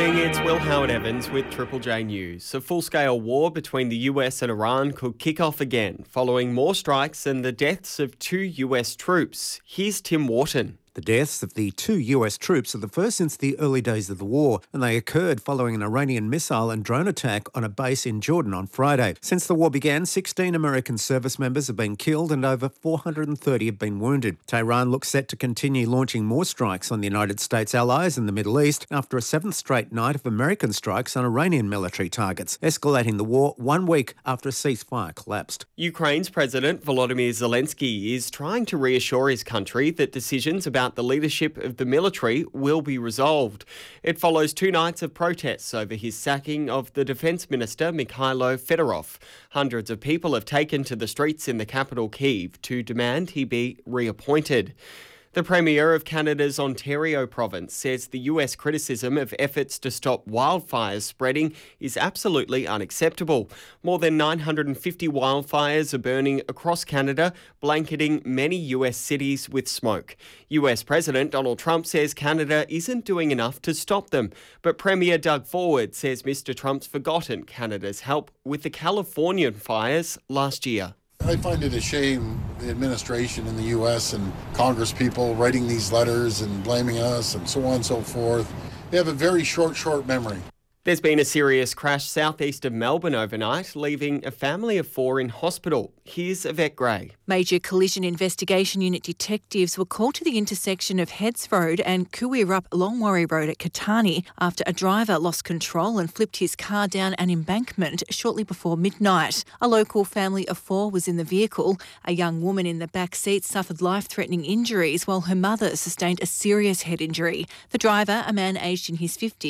Morning, it's Will Howard-Evans with Triple J News. A full-scale war between the US and Iran could kick off again, following more strikes and the deaths of 2 US troops. Here's Tim Wharton. The deaths of the 2 US troops are the first since the early days of the war, and they occurred following an Iranian missile and drone attack on a base in Jordan on Friday. Since the war began, 16 American service members have been killed and over 430 have been wounded. Tehran looks set to continue launching more strikes on the United States allies in the Middle East after a 7th straight night of American strikes on Iranian military targets, escalating the war 1 week after a ceasefire collapsed. Ukraine's President Volodymyr Zelensky is trying to reassure his country that decisions about the leadership of the military will be resolved. It follows 2 nights of protests over his sacking of the Defence Minister Mikhailo Fedorov. Hundreds of people have taken to the streets in the capital Kyiv to demand he be reappointed. The Premier of Canada's Ontario province says the US criticism of efforts to stop wildfires spreading is absolutely unacceptable. More than 950 wildfires are burning across Canada, blanketing many US cities with smoke. US President Donald Trump says Canada isn't doing enough to stop them, but Premier Doug Ford says Mr. Trump's forgotten Canada's help with the Californian fires last year. I find it a shame the administration in the U.S. and Congress people writing these letters and blaming us and so on and so forth. They have a very short memory. There's been a serious crash southeast of Melbourne overnight, leaving a family of 4 in hospital. Here's Yvette Gray. Major Collision Investigation Unit detectives were called to the intersection of Heads Road and Kuwirup Longwarry Road at Katani after a driver lost control and flipped his car down an embankment shortly before midnight. A local family of 4 was in the vehicle. A young woman in the back seat suffered life-threatening injuries while her mother sustained a serious head injury. The driver, a man aged in his 50s,